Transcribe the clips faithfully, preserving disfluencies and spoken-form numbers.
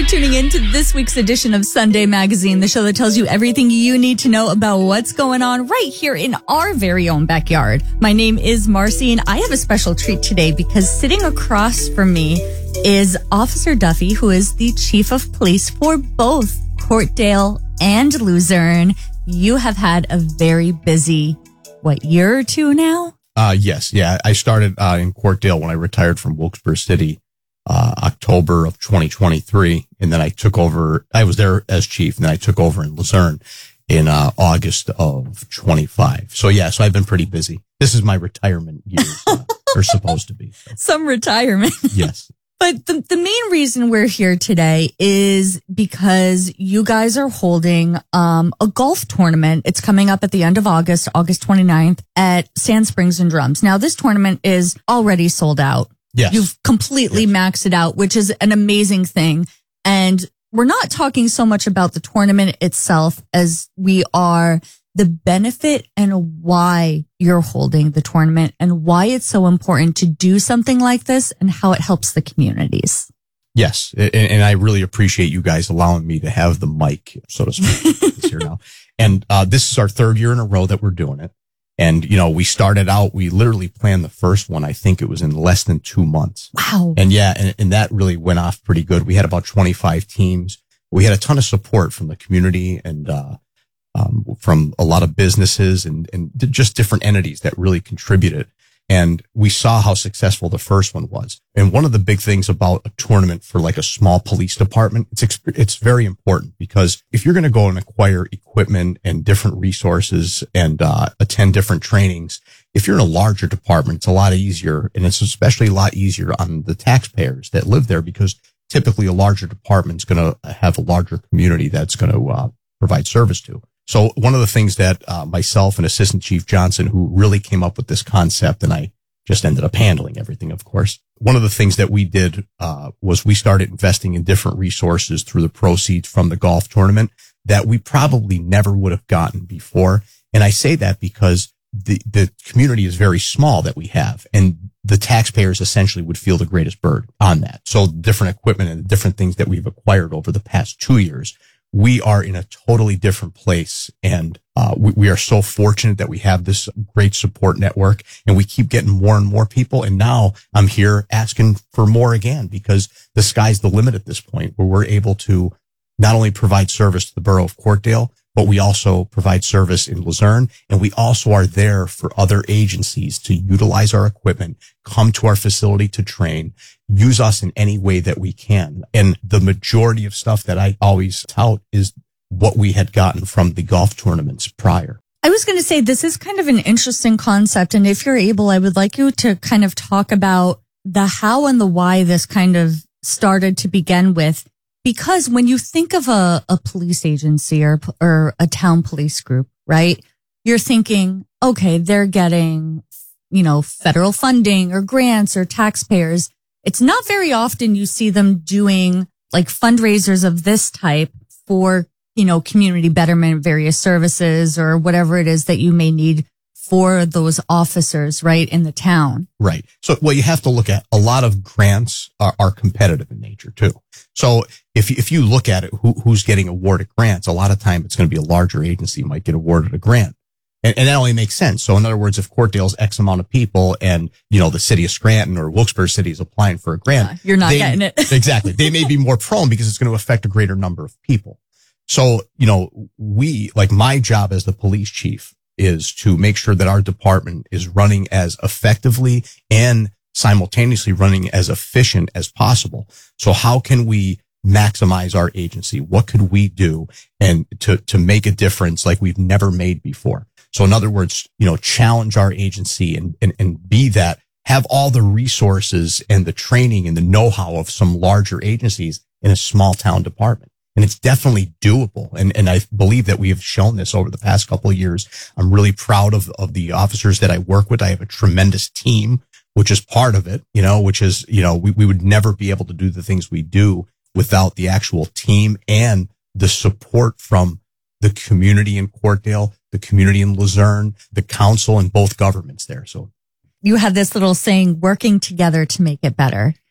tuning in to this week's edition of Sunday Magazine, the show that tells you everything you need to know about what's going on right here in our very own backyard. My name is Marcy, and I have a special treat today because sitting across from me is Officer Duffy, who is the chief of police for both Courtdale and Luzerne. You have had a very busy, what, year or two now? Uh, yes. Yeah. I started uh, in Courtdale when I retired from Wilkes-Barre City, uh, October of twenty twenty-three. And then I took over, I was there as chief, and then I took over in Luzerne in uh, August of twenty-five. So yeah, so I've been pretty busy. This is my retirement years, uh, or supposed to be. So. Some retirement. Yes. But the, the main reason we're here today is because you guys are holding um, a golf tournament. It's coming up at the end of August, August twenty-ninth at Sand Springs and Drums. Now, this tournament is already sold out. Yes. You've completely yes. maxed it out, which is an amazing thing. And we're not talking so much about the tournament itself as we are the benefit and why you're holding the tournament and why it's so important to do something like this and how it helps the communities. Yes. And, and I really appreciate you guys allowing me to have the mic, so to speak, this year now. And uh, this is our third year in a row that we're doing it. And, you know, we started out, we literally planned the first one. I think it was in less than two months. Wow. And yeah, and, and that really went off pretty good. We had about twenty-five teams. We had a ton of support from the community and, uh, Um, from a lot of businesses and, and just different entities that really contributed. And we saw how successful the first one was. And one of the big things about a tournament for like a small police department, it's, it's very important because if you're going to go and acquire equipment and different resources and, uh, attend different trainings, if you're in a larger department, it's a lot easier. And it's especially a lot easier on the taxpayers that live there because typically a larger department is going to have a larger community that's going to, uh, provide service to. So one of the things that uh, myself and Assistant Chief Johnson, who really came up with this concept, and I just ended up handling everything, of course. One of the things that we did uh, was we started investing in different resources through the proceeds from the golf tournament that we probably never would have gotten before. And I say that because the, the community is very small that we have, and the taxpayers essentially would feel the greatest burden on that. So different equipment and different things that we've acquired over the past two years. We are in a totally different place, and uh, we, we are so fortunate that we have this great support network, and we keep getting more and more people. And now I'm here asking for more again because the sky's the limit at this point, where we're able to not only provide service to the borough of Courtdale, but we also provide service in Luzerne, and we also are there for other agencies to utilize our equipment, come to our facility to train, use us in any way that we can. And the majority of stuff that I always tout is what we had gotten from the golf tournaments prior. I was going to say, this is kind of an interesting concept. And if you're able, I would like you to kind of talk about the how and the why this kind of started to begin with. Because when you think of a, a police agency or, or a town police group, right, you're thinking, okay, they're getting, you know, federal funding or grants or taxpayers. It's not very often you see them doing like fundraisers of this type for, you know, community betterment, various services or whatever it is that you may need for those officers, right, in the town. Right. So, well, you have to look at a lot of grants are, are competitive in nature too. So if, if you look at it, who, who's getting awarded grants, a lot of time it's going to be a larger agency might get awarded a grant. And, and that only makes sense. So in other words, if Courtdale's X amount of people and, you know, the city of Scranton or Wilkes-Barre City is applying for a grant. Yeah, you're not they, getting it. Exactly. They may be more prone because it's going to affect a greater number of people. So, you know, we, like my job as the police chief is to make sure that our department is running as effectively and simultaneously running as efficient as possible. So how can we maximize our agency? What could we do and to, to make a difference like we've never made before? So in other words, you know, challenge our agency and, and, and be that, have all the resources and the training and the know-how of some larger agencies in a small town department. And it's definitely doable. And, and I believe that we have shown this over the past couple of years. I'm really proud of, of the officers that I work with. I have a tremendous team, which is part of it, you know, which is, you know, we, we would never be able to do the things we do without the actual team and the support from the community in Courtdale, the community in Luzerne, the council, and both governments there. So you had this little saying, working together to make it better.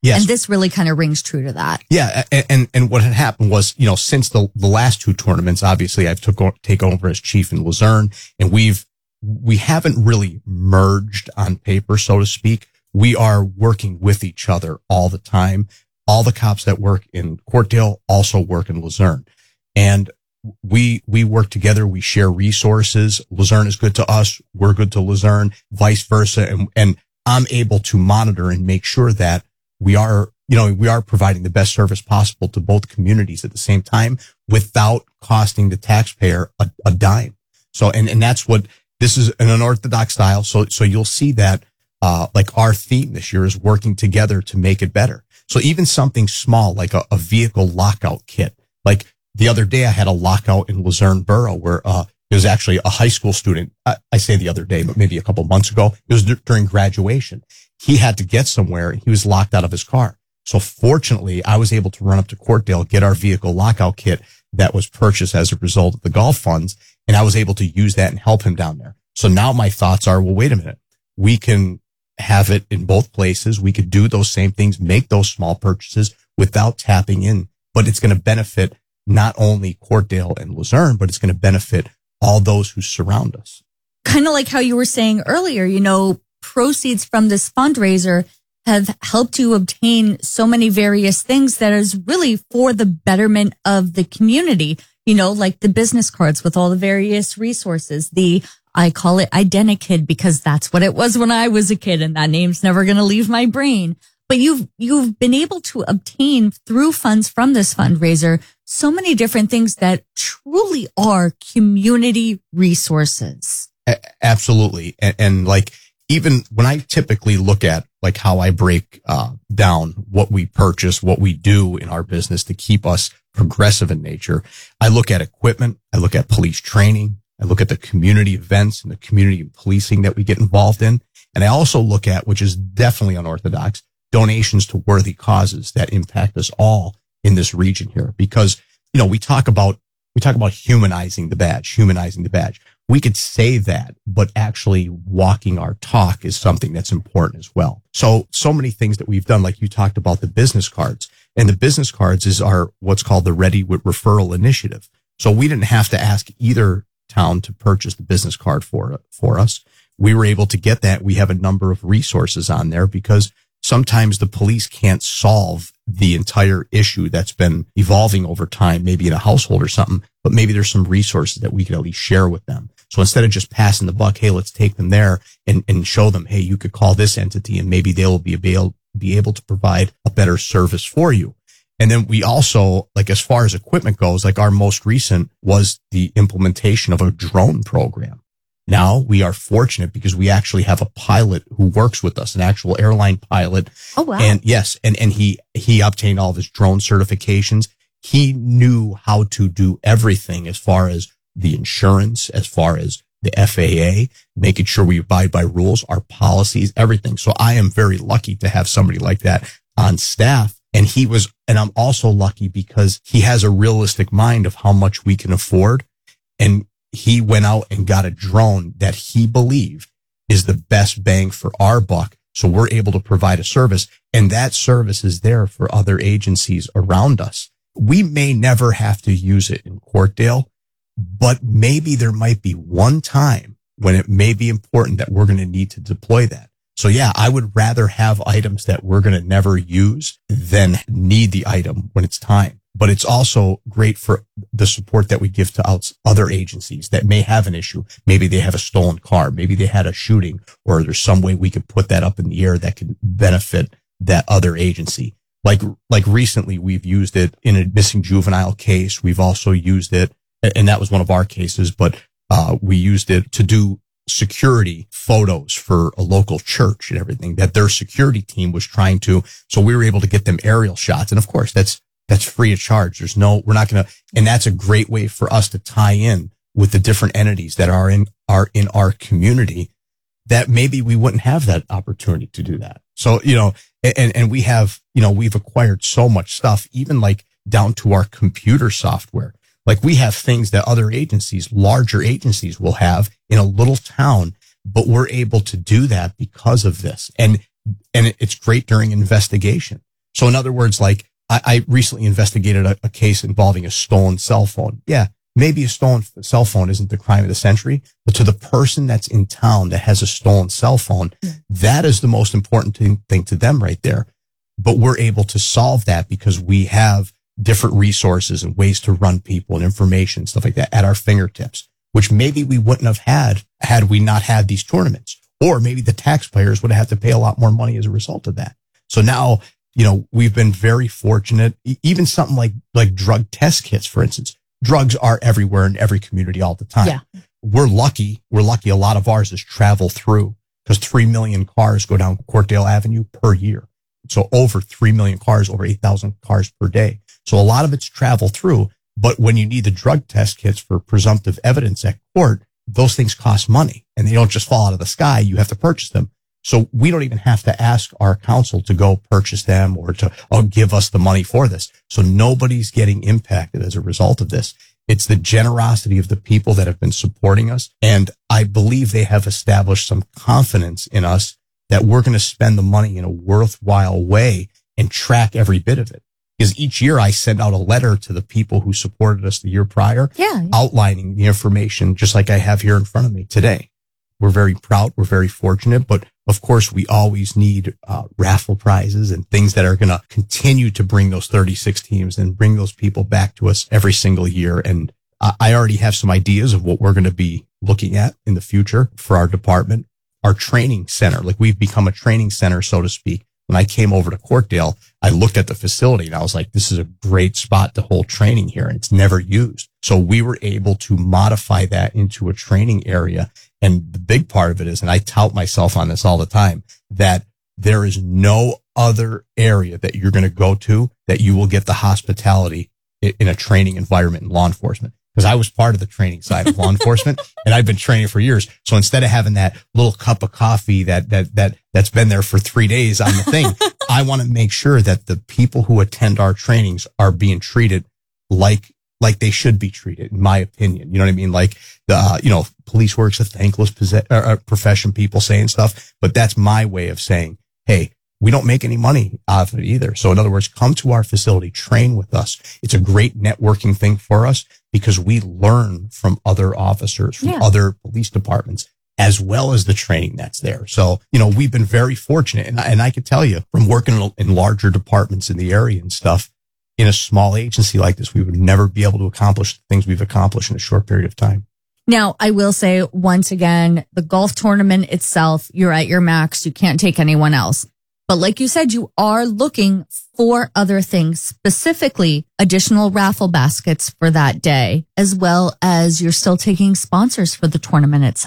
Yes. And this really kind of rings true to that. Yeah. And, and, and what had happened was, you know, since the, the last two tournaments, obviously I've took, taken over as chief in Luzerne, and we've, we haven't really merged on paper, so to speak. We are working with each other all the time. All the cops that work in Courtdale also work in Luzerne, and we, we work together. We share resources. Luzerne is good to us. We're good to Luzerne, vice versa. And, and I'm able to monitor and make sure that we are, you know, we are providing the best service possible to both communities at the same time without costing the taxpayer a, a dime. So, and, and that's what this is, an unorthodox style. So, so you'll see that, uh, like our theme this year is working together to make it better. So even something small, like a, a vehicle lockout kit, like the other day I had a lockout in Luzerne Borough where, uh, it was actually a high school student. I, I say the other day, but maybe a couple months ago, it was d- during graduation. He had to get somewhere. He was locked out of his car. So fortunately, I was able to run up to Courtdale, get our vehicle lockout kit that was purchased as a result of the golf funds. And I was able to use that and help him down there. So now my thoughts are, well, wait a minute. We can have it in both places. We could do those same things, make those small purchases without tapping in, but it's going to benefit not only Courtdale and Luzerne, but it's going to benefit all those who surround us. Kind of like how you were saying earlier, you know, proceeds from this fundraiser have helped you obtain so many various things that is really for the betterment of the community, you know, like the business cards with all the various resources, the, I call it Identikid because that's what it was when I was a kid, and that name's never going to leave my brain. But you've, you've been able to obtain through funds from this fundraiser so many different things that truly are community resources. A- absolutely. And, and like, even when I typically look at like how I break uh, down what we purchase, what we do in our business to keep us progressive in nature, I look at equipment, I look at police training, I look at the community events and the community policing that we get involved in. And I also look at, which is definitely unorthodox, donations to worthy causes that impact us all in this region here. Because, you know, we talk about, we talk about humanizing the badge, humanizing the badge. We could say that, but actually walking our talk is something that's important as well. So, so many things that we've done, like you talked about the business cards, and the business cards is our, what's called the Ready with Referral Initiative. So we didn't have to ask either town to purchase the business card for, for us. We were able to get that. We have a number of resources on there because sometimes the police can't solve the entire issue that's been evolving over time, maybe in a household or something, but maybe there's some resources that we can at least share with them. So instead of just passing the buck, hey, let's take them there and, and show them, hey, you could call this entity and maybe they will be able, be able to provide a better service for you. And then we also, like, as far as equipment goes, like our most recent was the implementation of a drone program. Now we are fortunate because we actually have a pilot who works with us, an actual airline pilot. Oh, wow. And yes, and, and he, he obtained all of his drone certifications. He knew how to do everything as far as the insurance, as far as the F A A, making sure we abide by rules, our policies, everything. So I am very lucky to have somebody like that on staff. And he was, and I'm also lucky because he has a realistic mind of how much we can afford. And he went out and got a drone that he believed is the best bang for our buck. So we're able to provide a service, and that service is there for other agencies around us. We may never have to use it in Courtdale, but maybe there might be one time when it may be important that we're going to need to deploy that. So yeah, I would rather have items that we're going to never use than need the item when it's time. But it's also great for the support that we give to outs- other agencies that may have an issue. Maybe they have a stolen car. Maybe they had a shooting, or there's some way we could put that up in the air that can benefit that other agency. Like, like recently we've used it in a missing juvenile case. We've also used it, and that was one of our cases, but, uh, we used it to do security photos for a local church and everything that their security team was trying to. So we were able to get them aerial shots. And of course, that's, that's free of charge. There's no, we're not going to, and that's a great way for us to tie in with the different entities that are in, are in our community that maybe we wouldn't have that opportunity to do that. So, you know, and, and we have, you know, we've acquired so much stuff, even like down to our computer software. Like we have things that other agencies, larger agencies will have in a little town, but we're able to do that because of this. And, and it's great during investigation. So in other words, like I, I recently investigated a, a case involving a stolen cell phone. Yeah, maybe a stolen cell phone isn't the crime of the century, but to the person that's in town that has a stolen cell phone, that is the most important thing, thing to them right there. But we're able to solve that because we have different resources and ways to run people and information, stuff like that at our fingertips, which maybe we wouldn't have had had we not had these tournaments, or maybe the taxpayers would have had to pay a lot more money as a result of that. So now, you know, we've been very fortunate. Even something like, like drug test kits, for instance, drugs are everywhere in every community all the time. Yeah. We're lucky. We're lucky. A lot of ours is travel through because three million cars go down Courtdale Avenue per year. So over three million cars, over eight thousand cars per day. So a lot of it's travel through. But when you need the drug test kits for presumptive evidence at court, those things cost money and they don't just fall out of the sky. You have to purchase them. So we don't even have to ask our counsel to go purchase them or to oh, give us the money for this. So nobody's getting impacted as a result of this. It's the generosity of the people that have been supporting us. And I believe they have established some confidence in us that we're going to spend the money in a worthwhile way and track every bit of it. Because each year I send out a letter to the people who supported us the year prior, yeah. outlining the information just like I have here in front of me today. We're very proud. We're very fortunate. But of course, we always need uh, raffle prizes and things that are going to continue to bring those thirty-six teams and bring those people back to us every single year. And I, I already have some ideas of what we're going to be looking at in the future for our department. Our training center, like we've become a training center, so to speak. When I came over to Courtdale, I looked at the facility and I was like, this is a great spot to hold training here. And it's never used. So we were able to modify that into a training area. And the big part of it is, and I tout myself on this all the time, that there is no other area that you're going to go to that you will get the hospitality in a training environment in law enforcement. Because I was part of the training side of law enforcement and I've been training for years. So instead of having that little cup of coffee that, that, that, that's been there for three days on the thing, I want to make sure that the people who attend our trainings are being treated like, like they should be treated, in my opinion. You know what I mean? Like the, uh, you know, police work's a thankless possess- uh, profession, people saying stuff, but that's my way of saying, hey, we don't make any money out of it either. So in other words, come to our facility, train with us. It's a great networking thing for us because we learn from other officers, from yeah. other police departments, as well as the training that's there. So, you know, we've been very fortunate. And, and I could tell you from working in, in larger departments in the area and stuff, in a small agency like this, we would never be able to accomplish the things we've accomplished in a short period of time. Now, I will say once again, the golf tournament itself, you're at your max. You can't take anyone else. But like you said, you are looking for other things, specifically additional raffle baskets for that day, as well as you're still taking sponsors for the tournament itself.